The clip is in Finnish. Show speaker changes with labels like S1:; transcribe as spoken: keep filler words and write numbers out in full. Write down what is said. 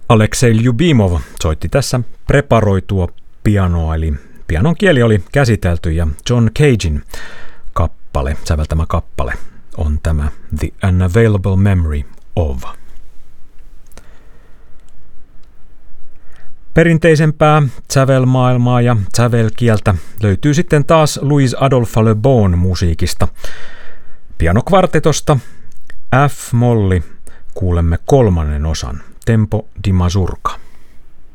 S1: Aleksei Ljubimov soitti tässä preparoitua pianoa, eli pianon kieli oli käsitelty, ja John Cagein kappale, säveltämä kappale, on tämä The Unavailable Memory of. Perinteisempää sävelmaailmaa ja sävelkieltä löytyy sitten taas Louis Adolphe Le Bon musiikista. Pianokvartetosta F-molli kuulemme kolmannen osan, Tempo di Mazurka.